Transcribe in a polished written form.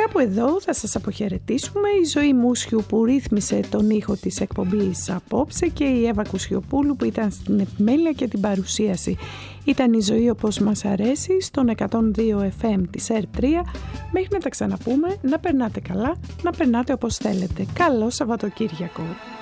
κάπου εδώ θα σας αποχαιρετήσουμε. Η Ζωή Μούσιου που ρύθμισε τον ήχο της εκπομπής απόψε και η Εύα Κουσιοπούλου που ήταν στην επιμέλεια και την παρουσίαση. Ήταν η Ζωή όπως μας αρέσει στον 102 FM της R3. Μέχρι να τα ξαναπούμε, να περνάτε καλά, να περνάτε όπως θέλετε. Καλό Σαββατοκύριακο.